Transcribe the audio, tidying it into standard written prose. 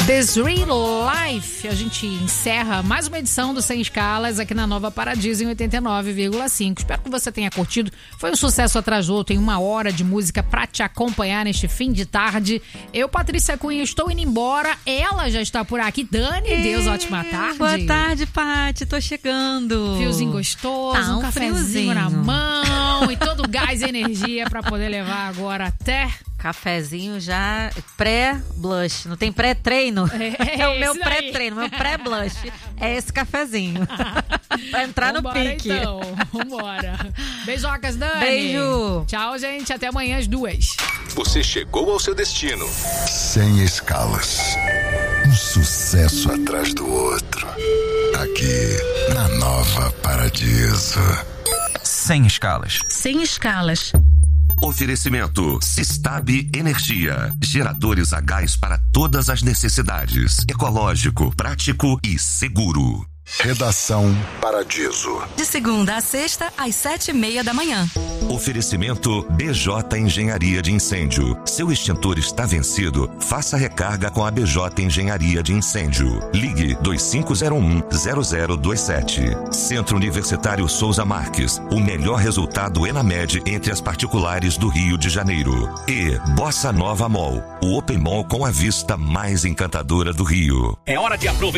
This Real Life. A gente encerra mais uma edição do Sem Escalas aqui na Nova Paradiso em 89,5. Espero que você tenha curtido. Foi um sucesso atrás do outro, em 1 hora de música pra te acompanhar neste fim de tarde. Eu, Patrícia Cunha, estou indo embora. Ela já está por aqui. Dani, Deus, ótima tarde. Boa tarde, Paty. Tô chegando. Fiozinho gostoso, Tá, um cafezinho friozinho na mão e todo gás e energia pra poder levar agora até... Cafezinho já pré-blush. Não tem pré-treino? É o meu pré-treino, meu pré-blush. É esse cafezinho. Pra entrar no pique. Então, vambora. Beijocas, Dani. Beijo. Tchau, gente. Até amanhã às 2. Você chegou ao seu destino. Sem Escalas. Um sucesso atrás do outro. Aqui na Nova Paradiso. Sem Escalas. Sem Escalas. Oferecimento Sistab Energia. Geradores a gás para todas as necessidades. Ecológico, prático e seguro. Redação Paradiso. De segunda a sexta, às 7:30 da manhã. Oferecimento BJ Engenharia de Incêndio. Seu extintor está vencido? Faça recarga com a BJ Engenharia de Incêndio. Ligue 2501-0027. Centro Universitário Souza Marques. O melhor resultado ENAMED entre as particulares do Rio de Janeiro. E Bossa Nova Mall. O Open Mall com a vista mais encantadora do Rio. É hora de aproveitar.